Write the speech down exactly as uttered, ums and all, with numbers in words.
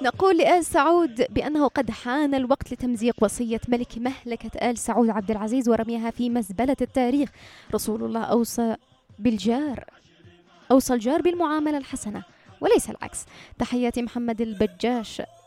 نقول لآل سعود بأنه قد حان الوقت لتمزيق وصية ملك مهلكة آل سعود عبد العزيز ورميها في مزبلة التاريخ. رسول الله أوصى بالجار، أوصى الجار بالمعاملة الحسنة وليس العكس. تحياتي محمد البجاش.